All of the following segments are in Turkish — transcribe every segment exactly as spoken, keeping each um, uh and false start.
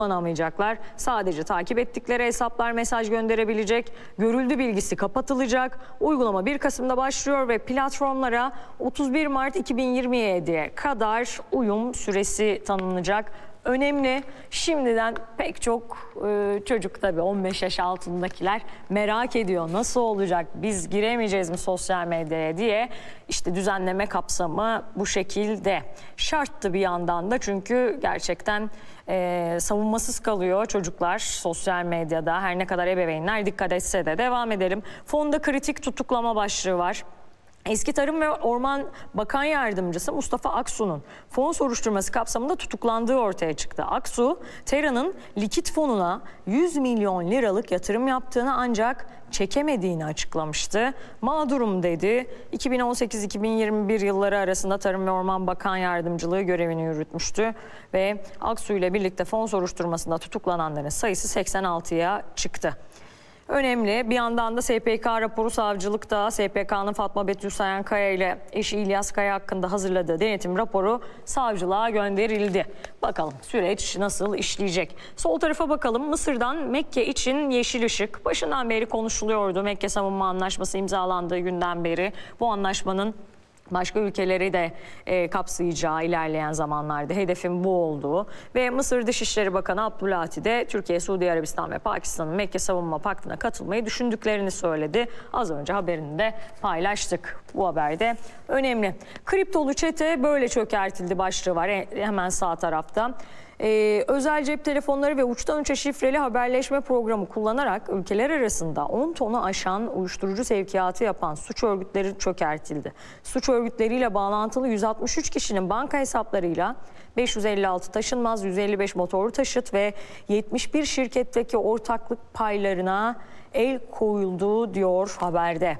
kullanamayacaklar. Sadece takip ettikleri hesaplar mesaj gönderebilecek. Görüldü bilgisi kapatılacak. Uygulama bir Kasım'da başlıyor ve platformlara otuz bir Mart iki bin yirmi yediye kadar uyum süresi tanınacak. Önemli. Şimdiden pek çok e, çocuk, tabii on beş yaş altındakiler merak ediyor. Nasıl olacak? Biz giremeyeceğiz mi sosyal medyaya diye. İşte düzenleme kapsamı bu şekilde. Şarttı bir yandan da, çünkü gerçekten e, savunmasız kalıyor çocuklar sosyal medyada. Her ne kadar ebeveynler dikkat etse de. Devam edelim. Fonda kritik tutuklama başlığı var. Eski Tarım ve Orman Bakan Yardımcısı Mustafa Aksu'nun fon soruşturması kapsamında tutuklandığı ortaya çıktı. Aksu, Tera'nın likit fonuna yüz milyon liralık yatırım yaptığını ancak çekemediğini açıklamıştı. Mağdurum dedi. iki bin on sekiz iki bin yirmi bir yılları arasında Tarım ve Orman Bakan Yardımcılığı görevini yürütmüştü ve Aksu ile birlikte fon soruşturmasında tutuklananların sayısı seksen altıya çıktı. Önemli. Bir yandan da S P K raporu savcılıkta. S P K'nın Fatma Betül Sayankaya ile eşi İlyas Kaya hakkında hazırladığı denetim raporu savcılığa gönderildi. Bakalım süreç nasıl işleyecek? Sol tarafa bakalım. Mısır'dan Mekke için yeşil ışık. Başından beri konuşuluyordu. Mekke Savunma Anlaşması imzalandığı günden beri bu anlaşmanın başka ülkeleri de e, kapsayacağı ilerleyen zamanlarda hedefin bu olduğu ve Mısır Dışişleri Bakanı Abdülati de Türkiye, Suudi Arabistan ve Pakistan'ın Mekke Savunma Paktı'na katılmayı düşündüklerini söyledi. Az önce haberini de paylaştık. Bu haber de önemli. Kriptolu çete böyle çökertildi başlığı var hemen sağ tarafta. Ee, özel cep telefonları ve uçtan uça şifreli haberleşme programı kullanarak ülkeler arasında on tonu aşan uyuşturucu sevkiyatı yapan suç örgütleri çökertildi. Suç örgütleriyle bağlantılı yüz altmış üç kişinin banka hesaplarıyla beş yüz elli altı taşınmaz, yüz elli beş motorlu taşıt ve yetmiş bir şirketteki ortaklık paylarına el koyuldu diyor haberde.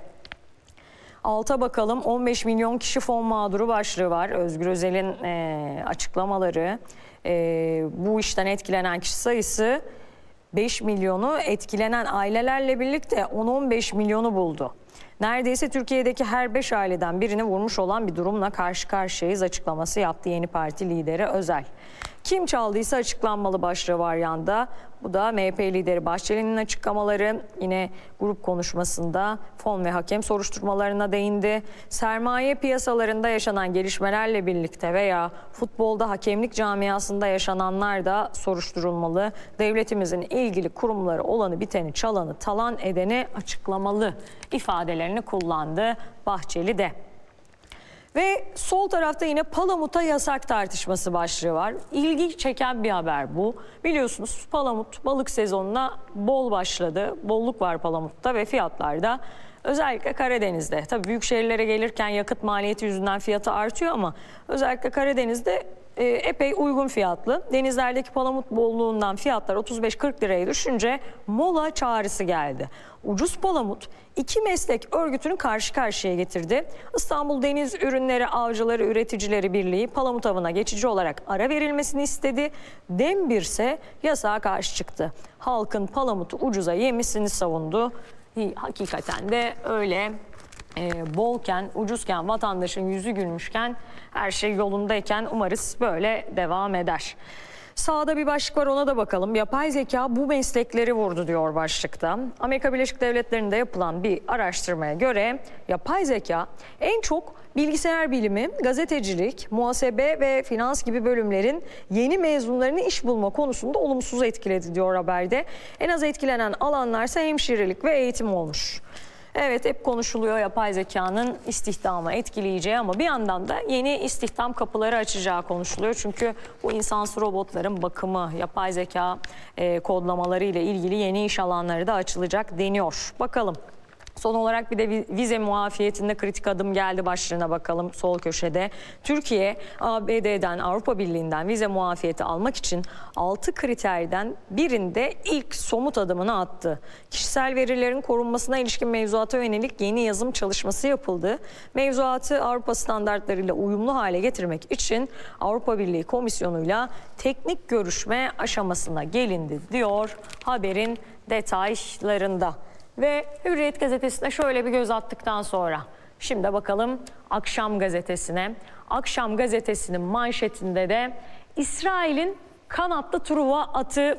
Alta bakalım. on beş milyon kişi fon mağduru başlığı var. Özgür Özel'in e, açıklamaları. E, bu işten etkilenen kişi sayısı beş milyonu, etkilenen ailelerle birlikte on on beş milyonu buldu. Neredeyse Türkiye'deki her beş aileden birini vurmuş olan bir durumla karşı karşıyayız açıklaması yaptı Yeni Parti lideri Özel. Kim çaldıysa açıklanmalı başlığı var yanda. Bu da M H P lideri Bahçeli'nin açıklamaları. Yine grup konuşmasında fon ve hakem soruşturmalarına değindi. Sermaye piyasalarında yaşanan gelişmelerle birlikte veya futbolda hakemlik camiasında yaşananlar da soruşturulmalı. Devletimizin ilgili kurumları olanı biteni, çalanı, talan edeni açıklamalı ifadelerini kullandı Bahçeli de. Ve sol tarafta yine Palamut'a yasak tartışması başlığı var. İlgi çeken bir haber bu. Biliyorsunuz Palamut balık sezonuna bol başladı. Bolluk var Palamut'ta ve fiyatlarda özellikle Karadeniz'de. Tabii büyük şehirlere gelirken yakıt maliyeti yüzünden fiyatı artıyor ama özellikle Karadeniz'de e, epey uygun fiyatlı. Denizlerdeki palamut bolluğundan fiyatlar otuz beş kırk liraya düşünce mola çağrısı geldi. Ucuz palamut iki meslek örgütünü karşı karşıya getirdi. İstanbul Deniz Ürünleri Avcıları Üreticileri Birliği palamut avına geçici olarak ara verilmesini istedi. Dembir ise yasağa karşı çıktı. Halkın palamutu ucuza yemesini savundu. Hakikaten de öyle. E, bolken, ucuzken, vatandaşın yüzü gülmüşken, her şey yolundayken umarız böyle devam eder. Sağda bir başlık var, ona da bakalım. Yapay zeka bu meslekleri vurdu diyor başlıkta. Amerika Birleşik Devletleri'nde yapılan bir araştırmaya göre yapay zeka en çok bilgisayar bilimi, gazetecilik, muhasebe ve finans gibi bölümlerin yeni mezunlarını iş bulma konusunda olumsuz etkiledi diyor haberde. En az etkilenen alanlarsa hemşirelik ve eğitim olmuş. Evet, hep konuşuluyor yapay zekanın istihdamı etkileyeceği ama bir yandan da yeni istihdam kapıları açacağı konuşuluyor. Çünkü bu insansız robotların bakımı, yapay zeka e, kodlamaları ile ilgili yeni iş alanları da açılacak deniyor. Bakalım. Son olarak bir de vize muafiyetinde kritik adım geldi başlığına bakalım sol köşede. Türkiye, A B D'den, Avrupa Birliği'nden vize muafiyeti almak için altı kriterden birinde ilk somut adımını attı. Kişisel verilerin korunmasına ilişkin mevzuata yönelik yeni yazım çalışması yapıldı. Mevzuatı Avrupa standartlarıyla uyumlu hale getirmek için Avrupa Birliği Komisyonu'yla teknik görüşme aşamasına gelindi diyor haberin detaylarında. Ve Hürriyet gazetesine şöyle bir göz attıktan sonra şimdi bakalım Akşam gazetesine. Akşam gazetesinin manşetinde de İsrail'in kanatlı Truva atı